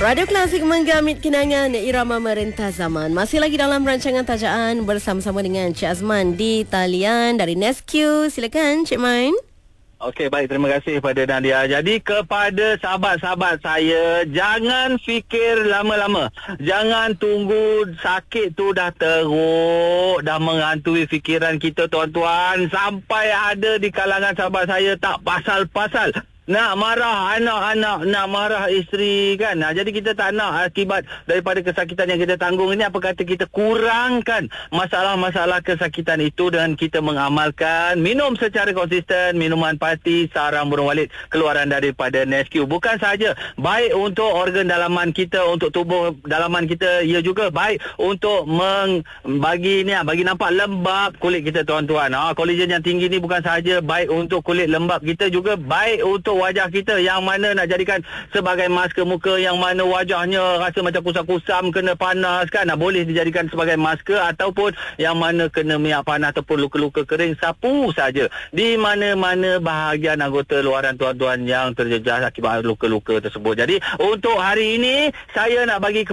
Radio Klasik menggamit kenangan irama merentah zaman. Masih lagi dalam rancangan tajaan bersama-sama dengan Cik Azman di talian dari Nesque. Silakan Cik Main. Okey, baik, terima kasih kepada Nadia. Jadi kepada sahabat-sahabat saya, jangan fikir lama-lama. Jangan tunggu sakit tu dah teruk, dah menghantui fikiran kita tuan-tuan. Sampai ada di kalangan sahabat saya tak pasal-pasal nak marah anak-anak, nak marah isteri kan. Jadi kita tak nak akibat daripada kesakitan yang kita tanggung ini, apa kata kita kurangkan masalah-masalah kesakitan itu dengan kita mengamalkan minum secara konsisten minuman pati sarang burung walit keluaran daripada Nesque. Bukan sahaja baik untuk organ dalaman kita, untuk tubuh dalaman kita, ia juga baik untuk bagi nampak lembap kulit kita tuan-tuan. Kolagen yang tinggi ni bukan sahaja baik untuk kulit lembap kita, juga baik untuk wajah kita yang mana nak jadikan sebagai masker muka, yang mana wajahnya rasa macam kusam-kusam, kena panas kan, boleh dijadikan sebagai masker, ataupun yang mana kena minyak panas ataupun luka-luka kering, sapu saja di mana-mana bahagian anggota luaran tuan-tuan yang terjejas akibat luka-luka tersebut. Jadi untuk hari ini saya nak bagi